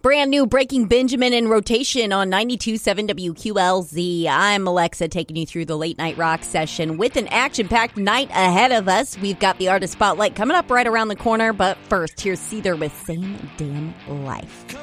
Brand new Breaking Benjamin in rotation on 92.7 WQLZ. I'm Alexa, taking you through the late night rock session with an action-packed night ahead of us. We've got the artist spotlight coming up right around the corner, but first, here's Seether with Same Damn Life.